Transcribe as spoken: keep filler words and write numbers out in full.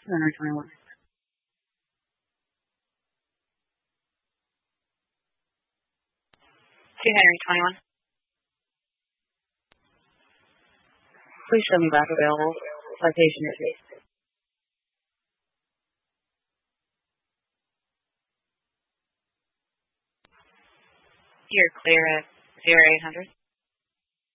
two Henry twenty-one. two Henry twenty-one. Please show me back available. Citation issued. You're clear at zero eight hundred.